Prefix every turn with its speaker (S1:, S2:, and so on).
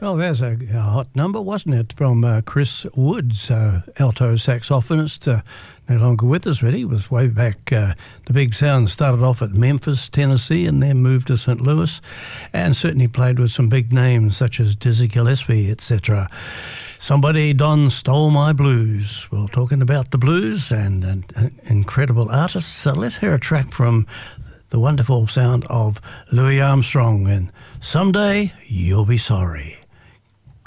S1: Well, there's a hot number, wasn't it, from Chris Woods, alto saxophonist, no longer with us, really. He was way back. The big sound started off at Memphis, Tennessee, and then moved to St. Louis, and certainly played with some big names such as Dizzy Gillespie, etc. Somebody Done Stole My Blues. Well, talking about the blues and incredible artists, so let's hear a track from the wonderful sound of Louis Armstrong and Someday You'll Be Sorry.